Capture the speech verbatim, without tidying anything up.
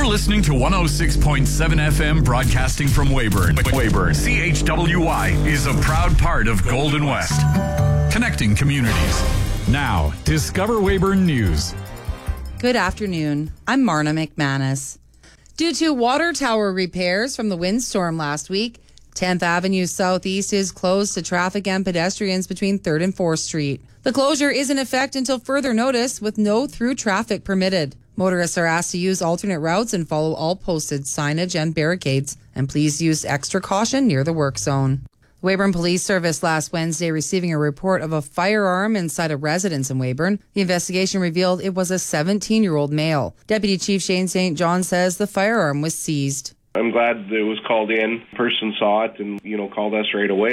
You're listening to one oh six point seven F M broadcasting from Weyburn. Weyburn. C H W Y is a proud part of Golden West. Connecting communities. Now, Discover Weyburn News. Good afternoon. I'm Marna McManus. Due to water tower repairs from the windstorm last week, tenth Avenue Southeast is closed to traffic and pedestrians between third and fourth Street. The closure is in effect until further notice, with no through traffic permitted. Motorists are asked to use alternate routes and follow all posted signage and barricades, and please use extra caution near the work zone. Weyburn Police Service last Wednesday receiving a report of a firearm inside a residence in Weyburn. The investigation revealed it was a seventeen-year-old male. Deputy Chief Shane Saint John says the firearm was seized. I'm glad it was called in. Person saw it and, you know, called us right away.